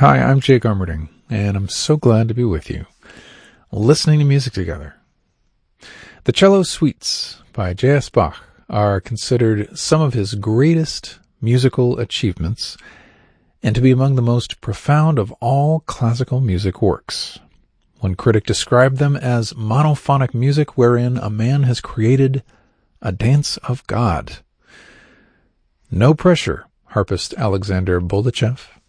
Hi, I'm Jake Armerding, and I'm so glad to be with you, listening to music together. The Cello Suites by J.S. Bach are considered some of his greatest musical achievements, and to be among the most profound of all classical music works. One critic described them as monophonic music wherein a man has created a dance of God. No pressure, harpist Alexander Boldachev.